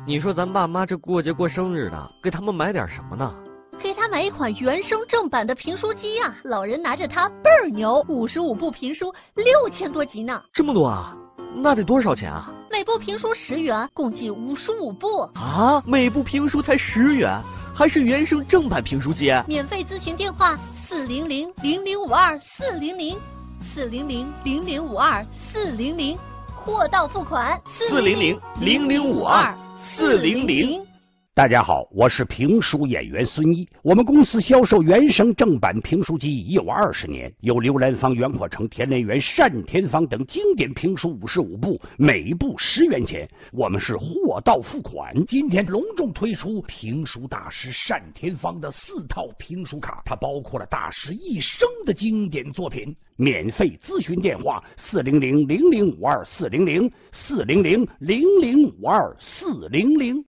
你说咱爸妈这过节过生日的，给他们买点什么呢？ 给他买一款原声正版的评书机呀，老人拿着它倍儿牛，55部评书6000多集呢。 这么多啊？那得多少钱啊？ 每部评书10元，共计55部。 啊，每部评书才10元，还是原声正版评书机？ 免费咨询电话400-0052-400，400-0052-400，货到付款 400-0052-400。 大家好，我是评书演员孙一。我们公司销售原声正版评书机已有20年，有刘兰芳、袁阔成、田连元、单田芳等经典评书55部，每部10元钱。我们是货到付款。今天隆重推出评书大师单田芳的4套评书卡，它包括了大师一生的经典作品。免费咨询电话400-0052-400，400-0052-400。